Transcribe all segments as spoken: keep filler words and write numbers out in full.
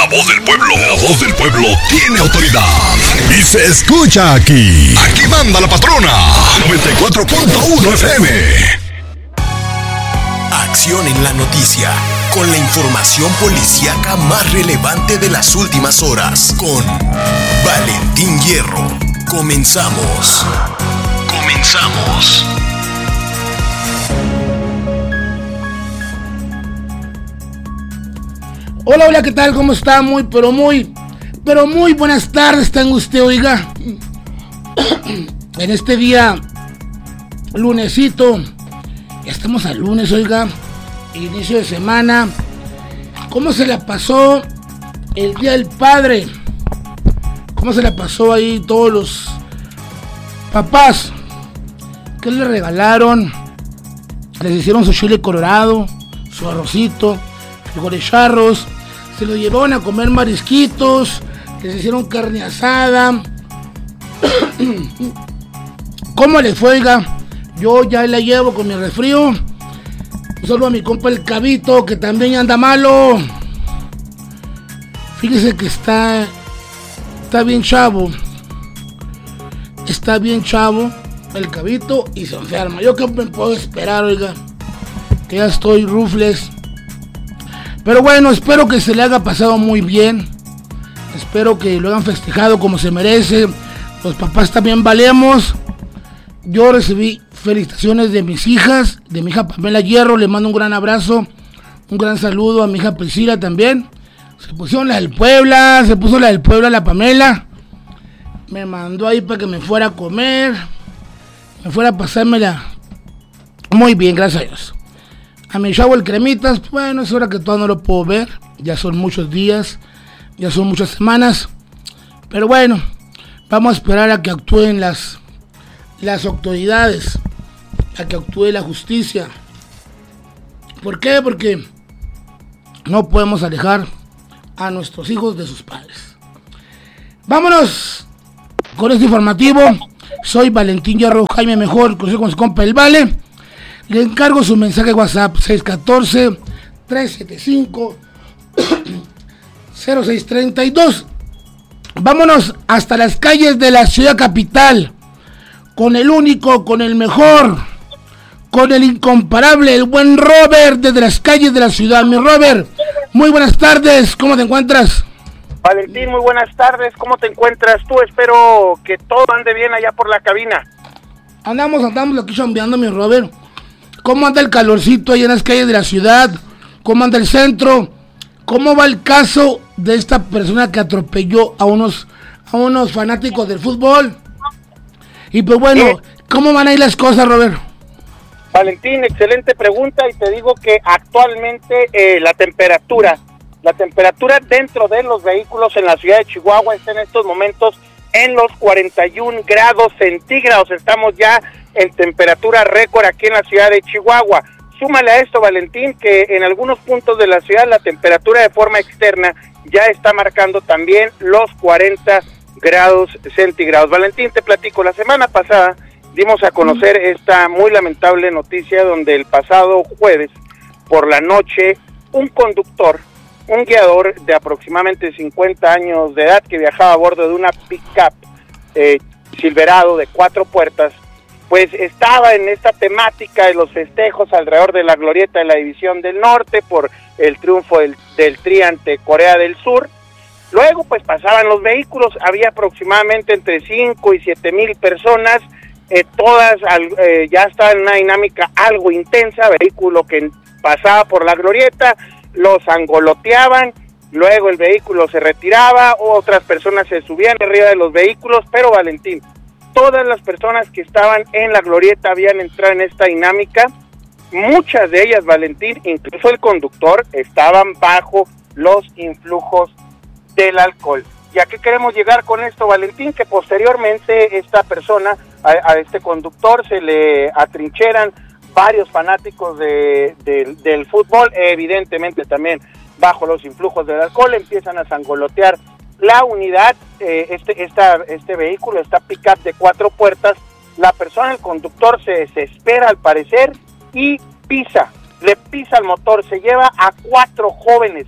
La voz del pueblo. La voz del pueblo tiene autoridad. Y se escucha aquí. Aquí manda la patrona. noventa y cuatro punto uno F M. Acción en la noticia. Con la información policíaca más relevante de las últimas horas. Con Valentín Hierro. Comenzamos. Comenzamos. Hola, hola, ¿qué tal? ¿Cómo está? Muy, pero muy, pero muy buenas tardes, tenga usted, oiga. En este día, lunesito, ya estamos al lunes, oiga, inicio de semana. ¿Cómo se la pasó el Día del Padre? ¿Cómo se la pasó ahí todos los papás? ¿Qué le regalaron? Les hicieron su chile colorado, su arrocito, frijoles charros, se lo llevaron a comer marisquitos, les hicieron carne asada. ¿Cómo les fue, oiga? Yo ya la llevo con mi resfrío. Un saludo a mi compa el Cabito, que también anda malo. Fíjese que está está bien chavo. Está bien chavo el Cabito y se enferma. Yo que me puedo esperar, oiga, que ya estoy rufles. Pero bueno, espero que se le haya pasado muy bien. Espero que lo hayan festejado como se merece. Los papás también valemos. Yo recibí felicitaciones de mis hijas, de mi hija Pamela Hierro. Le mando un gran abrazo, un gran saludo a mi hija Priscila también. Se pusieron la del Puebla, se puso la del Puebla la Pamela. Me mandó ahí para que me fuera a comer, me fuera a pasármela muy bien, gracias a Dios. A mi chavo el Cremitas, bueno, es hora que todavía no lo puedo ver. Ya son muchos días, ya son muchas semanas. Pero bueno, vamos a esperar a que actúen las, las autoridades, a que actúe la justicia. ¿Por qué? Porque no podemos alejar a nuestros hijos de sus padres. Vámonos con este informativo. Soy Valentín Hierro, Jaime Mejor, conocido como su compa El Vale. Le encargo su mensaje de WhatsApp seis uno cuatro, tres siete cinco, cero seis tres dos. Vámonos hasta las calles de la ciudad capital, con el único, con el mejor, con el incomparable, el buen Robert, desde las calles de la ciudad. Mi Robert, muy buenas tardes, ¿cómo te encuentras? Valentín, muy buenas tardes, ¿cómo te encuentras tú? Espero que todo ande bien allá por la cabina. Andamos, andamos aquí chambeando, mi Robert. ¿Cómo anda el calorcito ahí en las calles de la ciudad? ¿Cómo anda el centro? ¿Cómo va el caso de esta persona que atropelló a unos a unos fanáticos del fútbol? Y pues bueno, ¿Eh? ¿cómo van a ir las cosas, Robert? Valentín, excelente pregunta, y te digo que actualmente eh, la temperatura, la temperatura dentro de los vehículos en la ciudad de Chihuahua está en estos momentos en los cuarenta y un grados centígrados. Estamos ya en temperatura récord aquí en la ciudad de Chihuahua. Súmale a esto, Valentín, que en algunos puntos de la ciudad la temperatura de forma externa ya está marcando también los cuarenta grados centígrados. Valentín, te platico, la semana pasada dimos a conocer esta muy lamentable noticia donde el pasado jueves por la noche un conductor, un guiador de aproximadamente cincuenta años de edad que viajaba a bordo de una pick-up eh, Silverado de cuatro puertas, pues estaba en esta temática de los festejos alrededor de la glorieta de la División del Norte por el triunfo del, del Tri ante Corea del Sur. Luego pues pasaban los vehículos, había aproximadamente entre cinco y siete mil personas, eh, todas eh, ya estaban en una dinámica algo intensa, vehículo que pasaba por la glorieta, los angoloteaban, luego el vehículo se retiraba, otras personas se subían arriba de los vehículos, pero Valentín, todas las personas que estaban en la glorieta habían entrado en esta dinámica, muchas de ellas, Valentín, incluso el conductor, estaban bajo los influjos del alcohol. ¿Y a qué queremos llegar con esto, Valentín? Que posteriormente esta persona, a, a este conductor, se le atrincheran varios fanáticos de, de, del fútbol, evidentemente también bajo los influjos del alcohol, empiezan a sangolotear la unidad, eh, este, esta, este vehículo, esta pick-up de cuatro puertas. La persona, el conductor, se desespera al parecer y pisa, le pisa el motor, se lleva a cuatro jóvenes,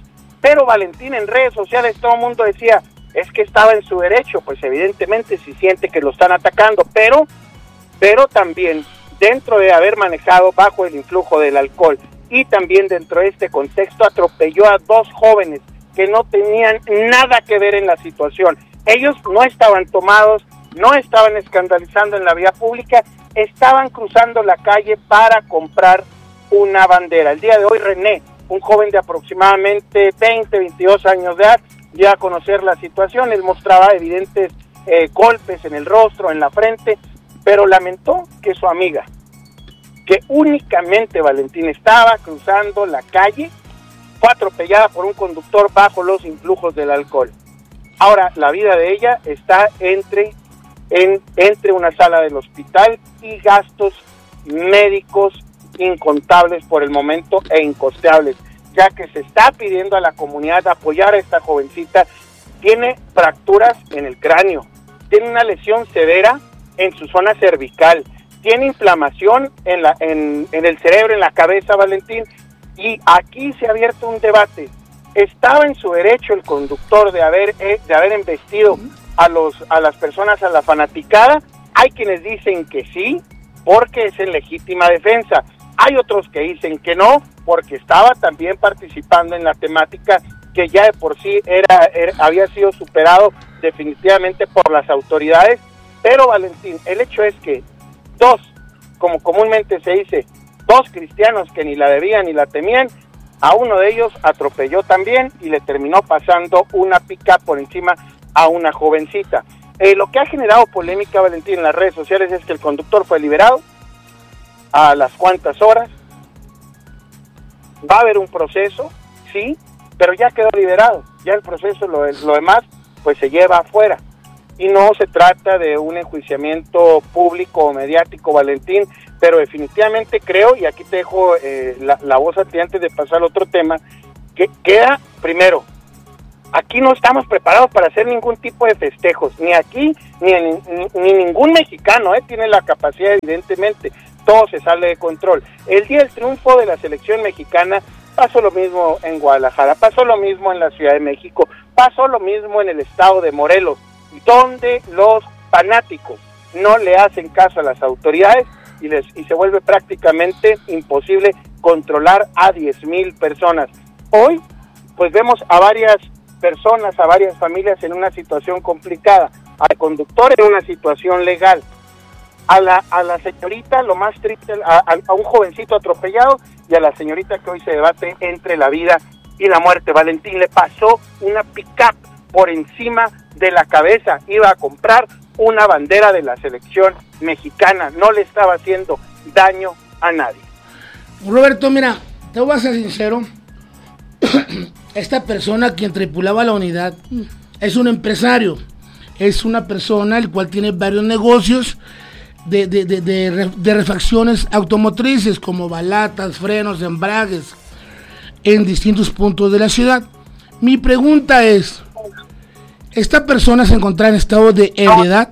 Pero Valentín, en redes sociales todo el mundo decía, es que estaba en su derecho, pues evidentemente si siente que lo están atacando, pero, pero también dentro de haber manejado bajo el influjo del alcohol y también dentro de este contexto atropelló a dos jóvenes que no tenían nada que ver en la situación. Ellos no estaban tomados, no estaban escandalizando en la vía pública, estaban cruzando la calle para comprar una bandera. El día de hoy René, un joven de aproximadamente veinte, veintidós años de edad, ya a conocer la situación, él mostraba evidentes eh, golpes en el rostro, en la frente, pero lamentó que su amiga, que únicamente Valentín estaba cruzando la calle, fue atropellada por un conductor bajo los influjos del alcohol. Ahora, la vida de ella está entre, en, entre una sala del hospital y gastos médicos incontables por el momento e incosteables, ya que se está pidiendo a la comunidad apoyar a esta jovencita. Tiene fracturas en el cráneo, tiene una lesión severa en su zona cervical, tiene inflamación en, la, en, en el cerebro, en la cabeza, Valentín, y aquí se ha abierto un debate. ¿Estaba en su derecho el conductor de haber, eh, de haber embestido a, los, a las personas a la fanaticada? Hay quienes dicen que sí, porque es en legítima defensa. Hay otros que dicen que no, porque estaba también participando en la temática que ya de por sí era, era había sido superado definitivamente por las autoridades. Pero Valentín, el hecho es que dos, como comúnmente se dice, dos cristianos que ni la debían ni la temían, a uno de ellos atropelló también y le terminó pasando una pick-up por encima a una jovencita. Eh, lo que ha generado polémica, Valentín, en las redes sociales es que el conductor fue liberado a las cuantas horas. Va a haber un proceso, sí, pero ya quedó liberado. Ya el proceso, lo, lo demás, pues se lleva afuera. Y no se trata de un enjuiciamiento público o mediático, Valentín, pero definitivamente creo, y aquí te dejo eh, la, la voz a ti antes de pasar al otro tema, que queda, primero, aquí no estamos preparados para hacer ningún tipo de festejos, ni aquí, ni, en, ni, ni ningún mexicano eh, tiene la capacidad, evidentemente, todo se sale de control. El día del triunfo de la selección mexicana pasó lo mismo en Guadalajara, pasó lo mismo en la Ciudad de México, pasó lo mismo en el estado de Morelos, donde los fanáticos no le hacen caso a las autoridades y, les, y se vuelve prácticamente imposible controlar a diez mil personas. Hoy, pues vemos a varias personas, a varias familias en una situación complicada, al conductor en una situación legal, a la, a la señorita, lo más triste, a, a un jovencito atropellado, y a la señorita que hoy se debate entre la vida y la muerte. Valentín, le pasó una pick-up por encima de la cabeza, iba a comprar una bandera de la selección mexicana, no le estaba haciendo daño a nadie. Roberto, mira, te voy a ser sincero, esta persona quien tripulaba la unidad es un empresario, es una persona el cual tiene varios negocios de, de, de, de, de refacciones automotrices como balatas, frenos, embragues en distintos puntos de la ciudad. Mi pregunta es, ¿esta persona se encontraba en estado de ebriedad?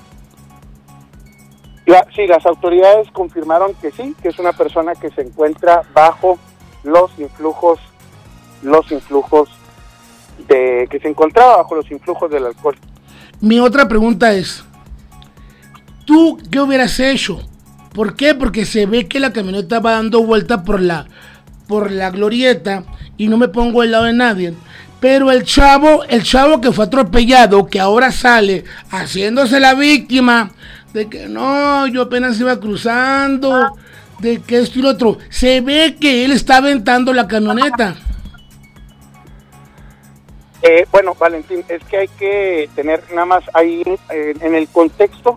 Ya, sí, las autoridades confirmaron que sí, que es una persona que se encuentra bajo los influjos, los influjos de, que se encontraba bajo los influjos del alcohol. Mi otra pregunta es, ¿tú qué hubieras hecho? ¿Por qué? Porque se ve que la camioneta va dando vuelta por la, por la glorieta y no me pongo del lado de nadie. Pero el chavo, el chavo que fue atropellado, que ahora sale haciéndose la víctima de que no, yo apenas iba cruzando, de que esto y lo otro, se ve que él está aventando la camioneta. Eh, bueno, Valentín, es que hay que tener nada más ahí eh, en el contexto,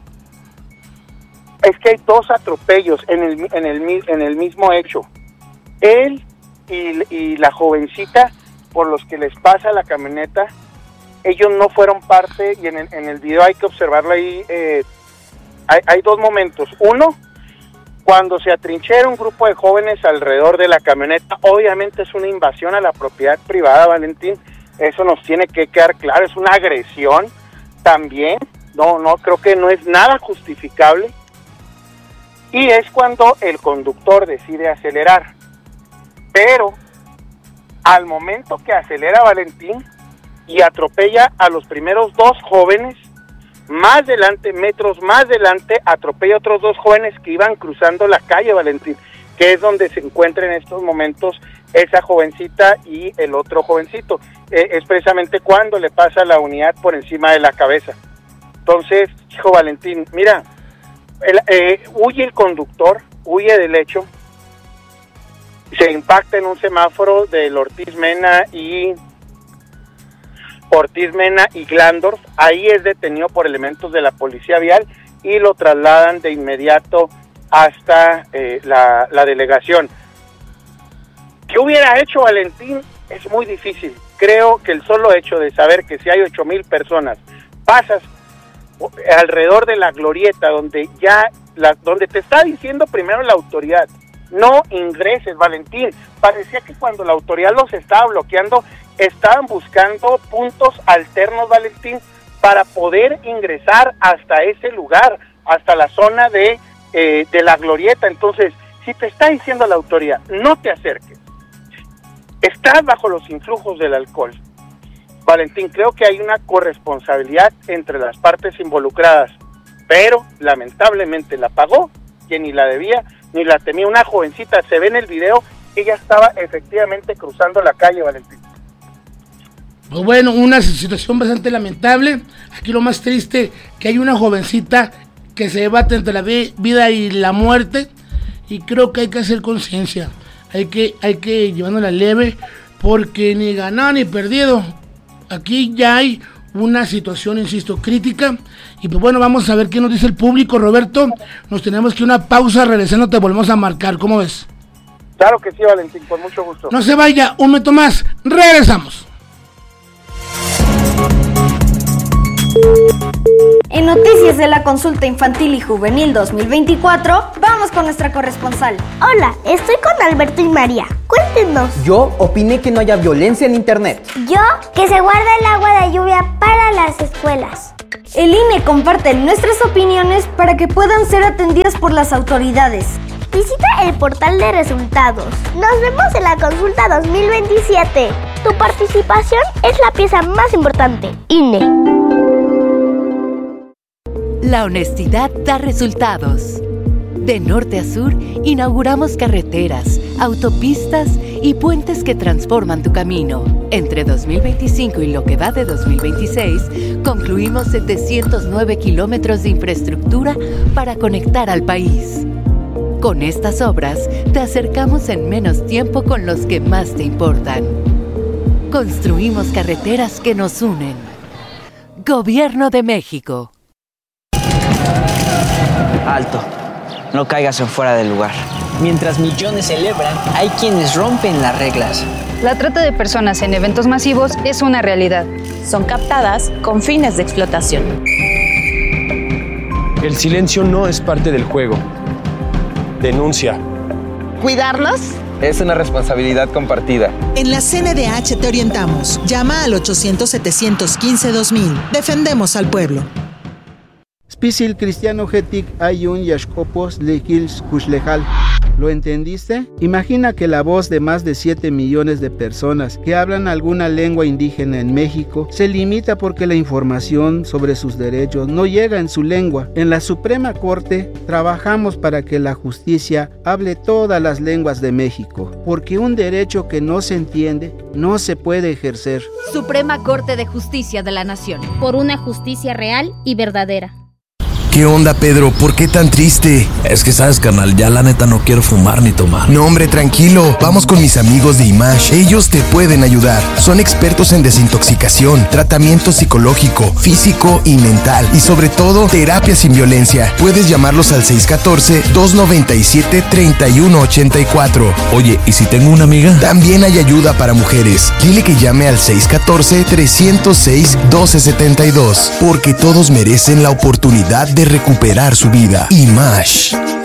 es que hay dos atropellos en el, en el, en el mismo hecho. Él y, y la jovencita por los que les pasa la camioneta, ellos no fueron parte, y en el, en el video hay que observarlo ahí, eh, hay, hay dos momentos. Uno, cuando se atrinchera un grupo de jóvenes alrededor de la camioneta, obviamente es una invasión a la propiedad privada, Valentín, eso nos tiene que quedar claro, es una agresión también, no, no, creo que no es nada justificable, y es cuando el conductor decide acelerar, pero al momento que acelera Valentín y atropella a los primeros dos jóvenes, más adelante, metros más adelante, atropella a otros dos jóvenes que iban cruzando la calle Valentín, que es donde se encuentra en estos momentos esa jovencita y el otro jovencito. Eh, es precisamente cuando le pasa la unidad por encima de la cabeza. Entonces, hijo Valentín, mira, el, eh, huye el conductor, huye del hecho, se impacta en un semáforo del Ortiz Mena y Ortiz Mena y Glandorf. Ahí es detenido por elementos de la policía vial y lo trasladan de inmediato hasta eh, la, la delegación. ¿Qué hubiera hecho Valentín? Es muy difícil. Creo que el solo hecho de saber que si hay ocho mil personas, pasas alrededor de la glorieta donde ya, la, donde te está diciendo primero la autoridad, no ingreses, Valentín. Parecía que cuando la autoridad los estaba bloqueando, estaban buscando puntos alternos, Valentín, para poder ingresar hasta ese lugar, hasta la zona de, eh, de la glorieta. Entonces, si te está diciendo la autoridad, no te acerques, estás bajo los influjos del alcohol, Valentín, creo que hay una corresponsabilidad entre las partes involucradas, pero lamentablemente la pagó quien ni la debía ni la temía. Una jovencita, se ve en el video, ella estaba efectivamente cruzando la calle, Valentín. Pues bueno, una situación bastante lamentable. Aquí lo más triste, que hay una jovencita que se debate entre la vida y la muerte, y creo que hay que hacer conciencia, hay que, hay que llevándola leve, porque ni ganado ni perdido. Aquí ya hay una situación, insisto, crítica. Y pues bueno, vamos a ver qué nos dice el público. Roberto, nos tenemos que una pausa, regresando te volvemos a marcar, ¿cómo ves? Claro que sí, Valentín, con mucho gusto. No se vaya, un momento más, regresamos. En Noticias de la Consulta Infantil y Juvenil dos mil veinticuatro, vamos con nuestra corresponsal. Hola, estoy con Alberto y María. Cuéntenos. Yo opiné que no haya violencia en internet. Yo, que se guarda el agua de lluvia para las escuelas. El I N E comparte nuestras opiniones para que puedan ser atendidas por las autoridades. Visita el portal de resultados. Nos vemos en la consulta dos mil veintisiete. Tu participación es la pieza más importante. I N E. La honestidad da resultados. De norte a sur, inauguramos carreteras, autopistas y puentes que transforman tu camino. Entre dos mil veinticinco y lo que va de dos mil veintiséis, concluimos setecientos nueve kilómetros de infraestructura para conectar al país. Con estas obras, te acercamos en menos tiempo con los que más te importan. Construimos carreteras que nos unen. Gobierno de México. Alto, no caigas en fuera del lugar. Mientras millones celebran, hay quienes rompen las reglas. La trata de personas en eventos masivos es una realidad. Son captadas con fines de explotación. El silencio no es parte del juego. Denuncia. ¿Cuidarlos? Es una responsabilidad compartida. En la C N D H te orientamos. Llama al ochocientos, setecientos quince, dos mil. Defendemos al pueblo. Spisil cristiano getik ayun yashkopos lehils kushlejal. ¿Lo entendiste? Imagina que la voz de más de siete millones de personas que hablan alguna lengua indígena en México se limita porque la información sobre sus derechos no llega en su lengua. En la Suprema Corte trabajamos para que la justicia hable todas las lenguas de México, porque un derecho que no se entiende no se puede ejercer. Suprema Corte de Justicia de la Nación. Por una justicia real y verdadera. ¿Qué onda, Pedro? ¿Por qué tan triste? Es que sabes, carnal, ya la neta no quiero fumar ni tomar. No, hombre, tranquilo. Vamos con mis amigos de IMASH. Ellos te pueden ayudar. Son expertos en desintoxicación, tratamiento psicológico, físico y mental. Y sobre todo, terapia sin violencia. Puedes llamarlos al seis uno cuatro, dos nueve siete, tres uno ocho cuatro. Oye, ¿y si tengo una amiga? También hay ayuda para mujeres. Dile que llame al seis uno cuatro, tres cero seis, uno dos siete dos. Porque todos merecen la oportunidad de recuperar su vida. IMASH.